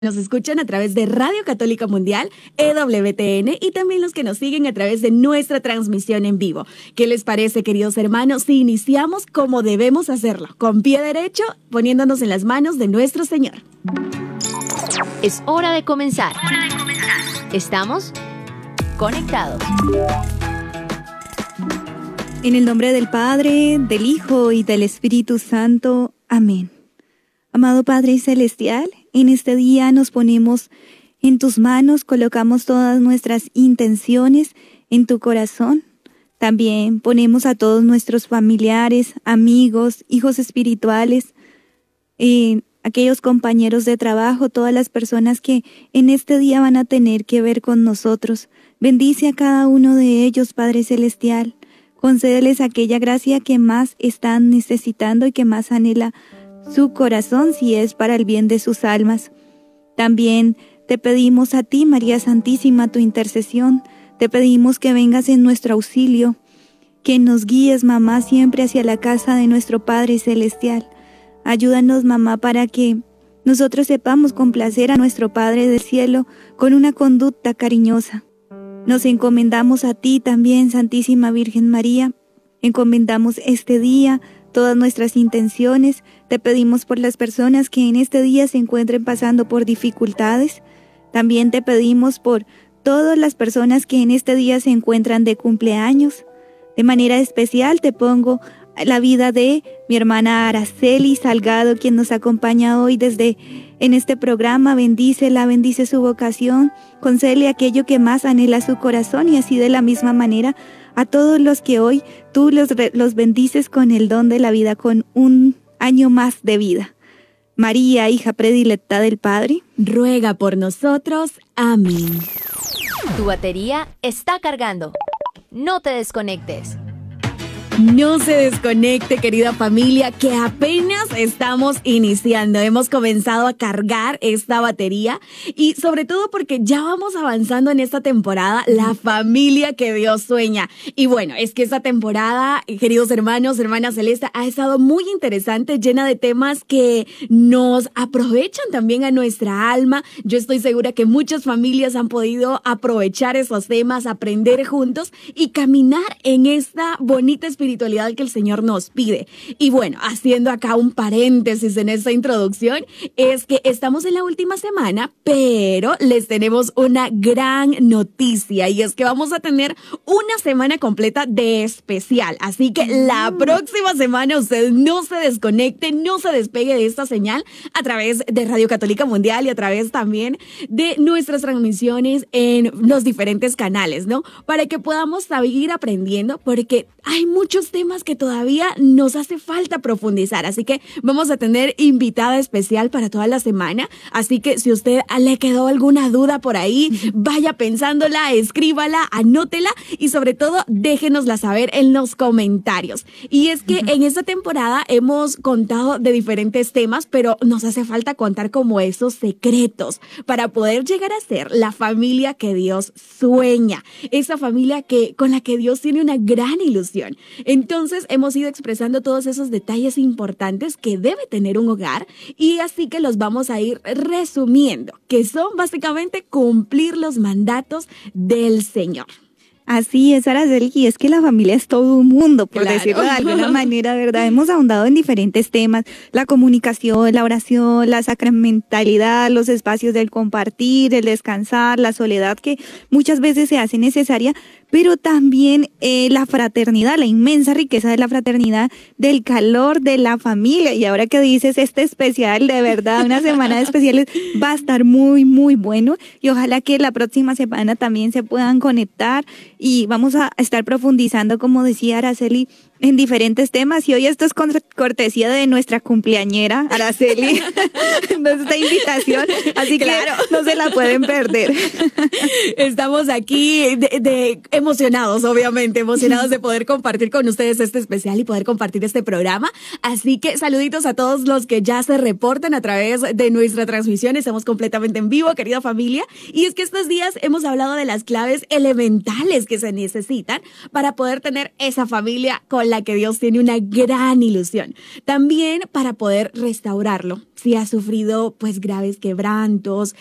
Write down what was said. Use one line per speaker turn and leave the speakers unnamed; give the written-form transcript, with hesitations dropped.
Nos escuchan a través de Radio Católica Mundial, EWTN, y también los que nos siguen a través de nuestra transmisión en vivo. ¿Qué les parece, queridos hermanos, si iniciamos como debemos hacerlo? Con pie derecho, poniéndonos en las manos de nuestro Señor.
Es hora de comenzar. Estamos conectados.
En el nombre del Padre, del Hijo y del Espíritu Santo. Amén. Amado Padre Celestial, en este día nos ponemos en tus manos, colocamos todas nuestras intenciones en tu corazón. También ponemos a todos nuestros familiares, amigos, hijos espirituales, aquellos compañeros de trabajo, todas las personas que en este día van a tener que ver con nosotros. Bendice a cada uno de ellos, Padre Celestial. Concédeles aquella gracia que más están necesitando y que más anhela su corazón, si es para el bien de sus almas. También te pedimos a ti, María Santísima, tu intercesión. Te pedimos que vengas en nuestro auxilio, que nos guíes, mamá, siempre hacia la casa de nuestro Padre Celestial. Ayúdanos, mamá, para que nosotros sepamos complacer a nuestro Padre del cielo con una conducta cariñosa. Nos encomendamos a ti también, Santísima Virgen María. Encomendamos este día todas nuestras intenciones. Te pedimos por las personas que en este día se encuentren pasando por dificultades. También te pedimos por todas las personas que en este día se encuentran de cumpleaños. De manera especial te pongo la vida de mi hermana Araceli Salgado, quien nos acompaña hoy desde en este programa. Bendícela, bendice su vocación, concédele aquello que más anhela su corazón, y así de la misma manera a todos los que hoy tú los bendices con el don de la vida, con un año más de vida. María, hija predilecta del Padre,
ruega por nosotros. Amén.
Tu batería está cargando. No te desconectes.
No se desconecte, querida familia, que apenas estamos iniciando. Hemos comenzado a cargar esta batería y sobre todo porque ya vamos avanzando en esta temporada, la familia que Dios sueña. Y bueno, es que esta temporada, queridos hermanos, hermanas Celeste, ha estado muy interesante, llena de temas que nos aprovechan también a nuestra alma. Yo estoy segura que muchas familias han podido aprovechar esos temas, aprender juntos y caminar en esta bonita espiritualidad que el Señor nos pide. Y bueno, haciendo acá un paréntesis en esta introducción, es que estamos en la última semana, pero les tenemos una gran noticia, y es que vamos a tener una semana completa de especial. Así que la próxima semana usted no se desconecte, no se despegue de esta señal a través de Radio Católica Mundial y a través también de nuestras transmisiones en los diferentes canales, ¿no? Para que podamos seguir aprendiendo, porque hay muchos temas que todavía nos hace falta profundizar, así que vamos a tener invitada especial para toda la semana, así que si usted le quedó alguna duda por ahí, vaya pensándola, escríbala, anótela y sobre todo déjenosla saber en los comentarios. Y es que en esta temporada hemos contado de diferentes temas, pero nos hace falta contar como esos secretos para poder llegar a ser la familia que Dios sueña, esa familia con la que Dios tiene una gran ilusión. Entonces hemos ido expresando todos esos detalles importantes que debe tener un hogar, y así que los vamos a ir resumiendo, que son básicamente cumplir los mandatos del Señor.
Así es, Araceli, y es que la familia es todo un mundo, por decirlo de alguna manera, ¿verdad? Hemos ahondado en diferentes temas: la comunicación, la oración, la sacramentalidad, los espacios del compartir, el descansar, la soledad que muchas veces se hace necesaria, pero también la fraternidad, la inmensa riqueza de la fraternidad, del calor de la familia. Y ahora que dices este especial, de verdad, una semana de especiales, va a estar muy, muy bueno, y ojalá que la próxima semana también se puedan conectar y vamos a estar profundizando, como decía Araceli, en diferentes temas. Y hoy esto es cortesía de nuestra cumpleañera, Araceli, esta invitación, así claro, que no se la pueden perder.
Estamos aquí emocionados, obviamente, emocionados de poder compartir con ustedes este especial y poder compartir este programa. Así que saluditos a todos los que ya se reportan a través de nuestra transmisión. Estamos completamente en vivo, querida familia. Y es que estos días hemos hablado de las claves elementales que se necesitan para poder tener esa familia con la que Dios tiene una gran ilusión. También para poder restaurarlo. Si ha sufrido pues graves quebrantos,